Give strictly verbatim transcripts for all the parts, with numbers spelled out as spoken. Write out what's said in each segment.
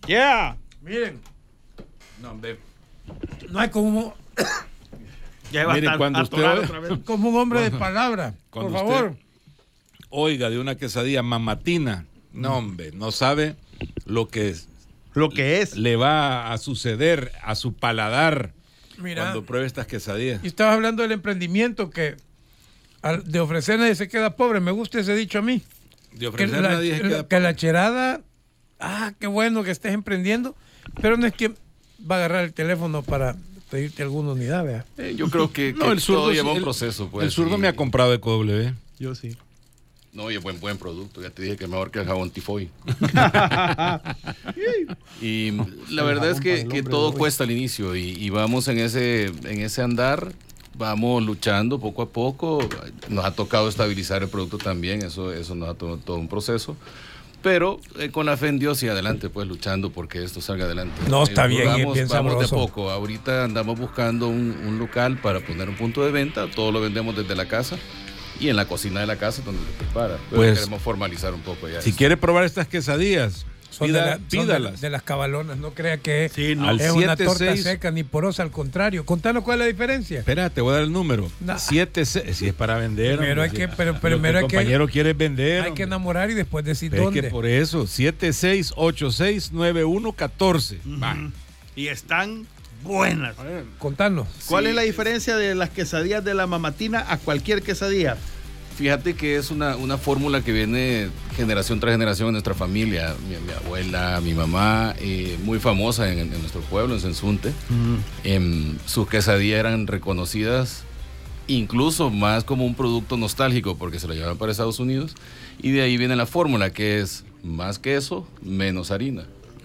Yeah. Miren. No, hombre. No hay como, Ya va a Miren, estar cuando atorado usted- otra vez. como un hombre de Cuando- palabra. Por cuando favor. usted- Oiga, de una quesadilla mamatina. No, hombre, no sabe lo que es- Lo que es. le va a suceder a su paladar Mira. cuando pruebe estas quesadillas. Y estabas hablando del emprendimiento que al- de ofrecer nadie se queda pobre. Me gusta ese dicho a mí. De Que ofrecer la, nadie se la- queda- que la cherada, ah, qué bueno que estés emprendiendo, pero no es que va a agarrar el teléfono para pedirte alguna unidad, vea. Eh, yo creo que, No, que el zurdo todo sí, lleva un el- proceso. Pues, el zurdo y- me ha comprado de W. Yo sí. No, y es buen, buen producto. Ya te dije que mejor que el jabón Tifoy. Y la verdad es que, que todo cuesta al inicio y, y vamos en ese, en ese andar, vamos luchando poco a poco. Nos ha tocado estabilizar el producto también, eso, eso nos ha tomado todo un proceso. Pero eh, con la fe en Dios y adelante, pues luchando porque esto salga adelante. No, está Eh, bien, vamos, es bien vamos de sabroso. poco. Ahorita andamos buscando un, un local para poner un punto de venta. Todo lo vendemos desde la casa y en la cocina de la casa donde se prepara. Pero Pues, queremos formalizar un poco ya. Si eso. quiere probar estas quesadillas, Son, pida- de, la- son de- pídalas. de las cabalonas, no crea que Sí, no. Al es una siete, torta seis. seca ni porosa, al contrario. Contanos cuál es la diferencia. Espera, te voy a dar el número. No. siete seis. Si es para vender. Primero hombre, hay que- si- pero lo primero el hay que- compañero quiere vender. Hay que hombre. enamorar y después decir Es dónde. que por eso, siete seis ocho seis nueve uno uno cuatro. Va. Y están buenas. Contanos. ¿Cuál Sí. es la diferencia de las quesadillas de la mamatina a cualquier quesadilla? Fíjate que es una, una fórmula que viene generación tras generación en nuestra familia. Mi, mi abuela, mi mamá, eh, muy famosa en, en nuestro pueblo, en Sensunte. Em, sus quesadillas eran reconocidas incluso más como un producto nostálgico porque se lo llevaban para Estados Unidos. Y de ahí viene la fórmula que es más queso, menos harina.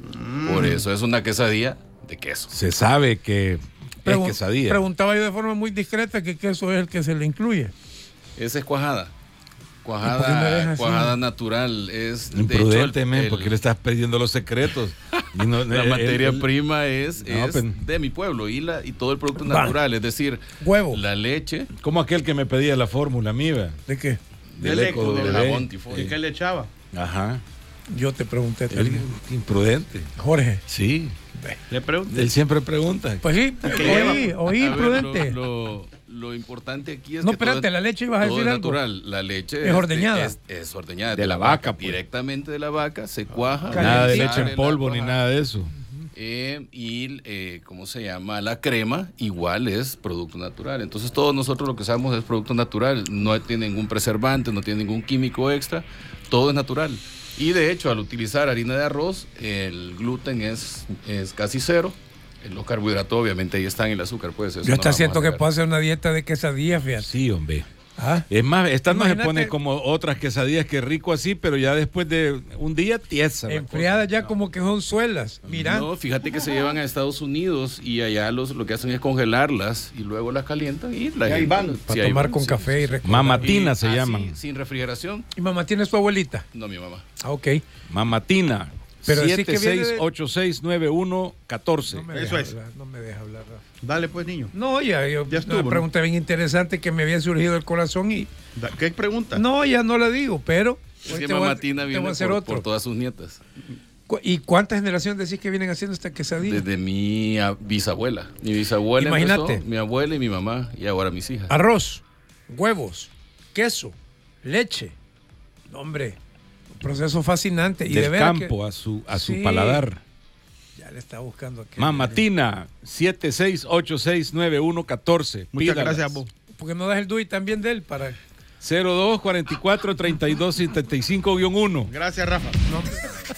Por eso es una quesadilla de queso. Se sabe que Pregun- es quesadilla. Preguntaba yo de forma muy discreta que queso es el que se le incluye. Esa es cuajada. ¿Y por qué me dejas Cuajada, así? cuajada natural. Es, de Imprudente, hecho, el- men, el- porque le estás perdiendo los secretos. Y no- La el- materia el- prima es, No, es pues- de mi pueblo y, la, y todo el producto Va. natural, es decir, Huevo. la leche, Como aquel que me pedía la fórmula mía. ¿De qué? Del Del eco eco, del W. jabón Tifoy. ¿Y qué le echaba? Ajá. Yo te pregunté Él, también. imprudente. Jorge. Sí. Le pregunté. Él siempre pregunta. Pues sí, oí, oí, A ver, prudente. Lo, lo- lo importante aquí es No, que todo espérate, es- la leche ibas a todo decir es algo. natural. La leche Es ordeñada. Es, es ordeñada De la vaca, pues. directamente de la vaca, se cuaja. Nada de sale leche en la polvo ni cuajada. nada de eso. Eh, y, eh, ¿cómo se llama? La crema igual es producto natural. Entonces todos nosotros lo que usamos es producto natural. No tiene ningún preservante, no tiene ningún químico extra. Todo es natural. Y de hecho, al utilizar harina de arroz, el gluten es, es casi cero. Los carbohidratos obviamente ahí están, el azúcar pues. eso Yo no hasta lo siento vamos a que agregar. puedo hacer una dieta de quesadillas, fíjate. Sí, hombre. Ah, Es más, esta no se Imagínate- pone como otras quesadillas que rico así, pero ya después de un día tiesa. la enfriadas cosa. ya como que son suelas. Mira, No, fíjate que se llevan a Estados Unidos y allá los, lo que hacen es congelarlas y luego las calientan y la Y ahí gente- van. sí, para ahí tomar van, con sí, café sí, y sí. recordar. Mamatina Y se así, llaman. sin refrigeración. ¿Y mamá tiene su abuelita? No, mi mamá. Ah, ok. Mamatina. Pero decís que siete viene seis de- ocho seis nueve uno cuatro. No me Eso deja es. hablar, no me deja hablar. Rafa. Dale pues, niño. No, ya, yo, Ya estuvo, una ¿no? pregunta bien interesante que me había surgido del corazón y Da- ¿Qué pregunta? no, ya no la digo, pero Es hoy que te voy a- Mamatina te voy viene a hacer por, otro. por todas sus nietas. Cu- ¿Y cuántas generaciones decís que vienen haciendo esta quesadilla? Desde mi ah, bisabuela. Mi bisabuela Imagínate. empezó, mi abuela y mi mamá, y ahora mis hijas. Arroz, huevos, queso, leche. No, hombre, un proceso fascinante. Y de Del veras campo que- a su, a su Sí. paladar. Ya le está buscando aquí. Mamatina. siete seis ocho seis nueve uno cuatro. Muchas Pídalas. gracias a vos. ¿Por qué no das el D U I también de él para...? cero dos cuarenta y cuatro treinta y dos setenta y cinco uno. Gracias, Rafa. No,